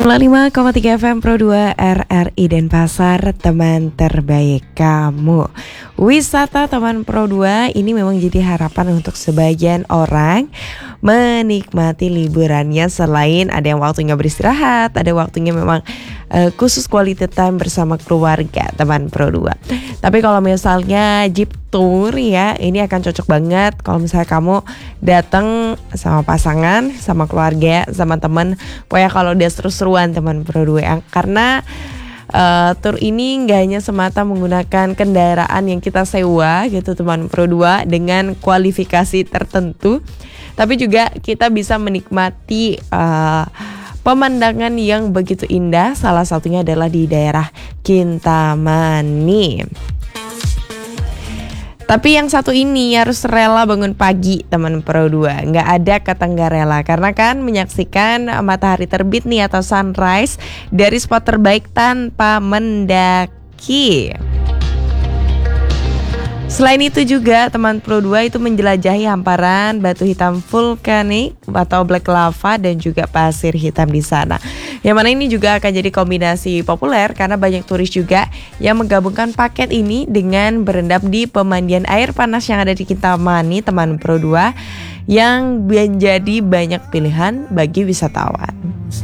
95,3 FM Pro 2 RRI Denpasar, teman terbaik kamu. Wisata Taman Pro 2 ini memang jadi harapan untuk sebagian orang menikmati liburannya. Selain ada yang waktunya beristirahat, ada waktunya memang khusus quality time bersama keluarga Taman Pro 2. Tapi kalau misalnya Jeep Tour ya, ini akan cocok banget kalau misalnya kamu datang sama pasangan, sama keluarga, sama teman. Pokoknya kalau udah seru-seruan Taman Pro 2 karena tour ini nggak hanya semata menggunakan kendaraan yang kita sewa gitu Taman Pro 2 dengan kualifikasi tertentu, tapi juga kita bisa menikmati pemandangan yang begitu indah. Salah satunya adalah di daerah Kintamani. Tapi yang satu ini harus rela bangun pagi Taman Pro 2. Nggak ada kata nggak rela, karena kan menyaksikan matahari terbit nih atau sunrise dari spot terbaik tanpa mendaki. Selain itu juga Taman Pro 2 itu menjelajahi hamparan batu hitam vulkanik atau black lava dan juga pasir hitam di sana. Yang mana ini juga akan jadi kombinasi populer karena banyak turis juga yang menggabungkan paket ini dengan berendam di pemandian air panas yang ada di Kintamani Taman Pro 2 yang menjadi banyak pilihan bagi wisatawan.